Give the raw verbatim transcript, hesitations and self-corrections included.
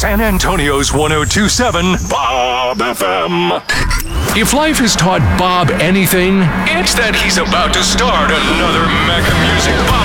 San Antonio's one oh two point seven Bob F M. If life has taught Bob anything, it's that he's about to start another Mega Music Bob